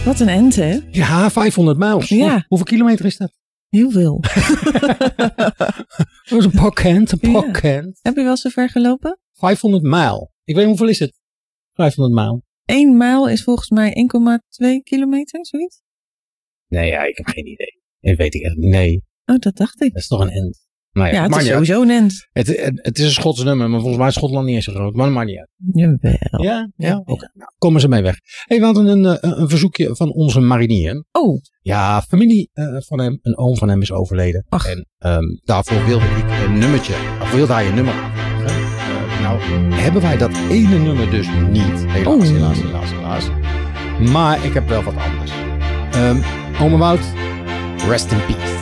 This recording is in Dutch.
Wat een end, hè? Ja, 500 mijl. Ja. Hoeveel kilometer is dat? Heel veel. Dat is een pokhand. Heb je wel zo ver gelopen? 500 mijl. Ik weet niet hoeveel is het? 500 mijl. 1 mijl is volgens mij 1,2 kilometer, zoiets? Nee, ja, ik heb geen idee. Dat weet ik echt niet. Nee, Oh, dat dacht ik. dat is toch een end. Nou Ja, het maakt is niet uit. sowieso een end. Het is een Schots nummer, maar volgens mij is Schotland niet eens zo groot. Maar dat maakt niet uit. Jawel. Ja? Oké. Nou, komen ze mee weg. Hey, we hadden een verzoekje van onze marinier. Oh, Ja, familie van hem, een oom van hem is overleden. Ach. En daarvoor wilde ik een nummertje, of wilde hij een nummer aanvragen. Nou, hebben wij dat ene nummer dus niet. Helaas, helaas. Maar ik heb wel wat anders. Ome Wout, rest in peace.